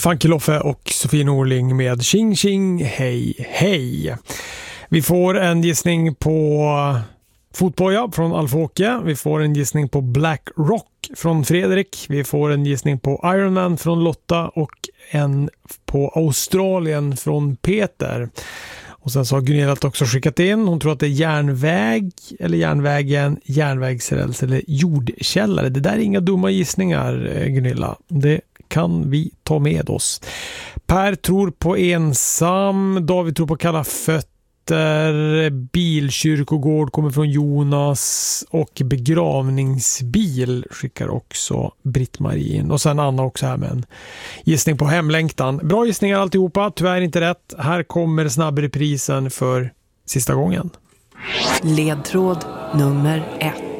Funky Loffe och Sofie Norling med Tjing Tjing Hej Hej. Vi får en gissning på Fotboja från Alf-Åke. Vi får en gissning på Black Rock från Fredrik. Vi får en gissning på Iron Man från Lotta och en på Australien från Peter. Och sen så har Gunilla också skickat in. Hon tror att det är järnväg eller järnvägen, järnvägsräls eller jordkällare. Det där är inga dumma gissningar, Gunilla. Det kan vi ta med oss. Per tror på ensam. David tror på kalla fötter. Bilkyrkogård kommer från Jonas. Och begravningsbil skickar också Britt-Marie in. Och sen Anna också här med en gissning på hemlängtan. Bra gissningar alltihopa, tyvärr inte rätt. Här kommer snabbreprisen för sista gången. Ledtråd nummer 1.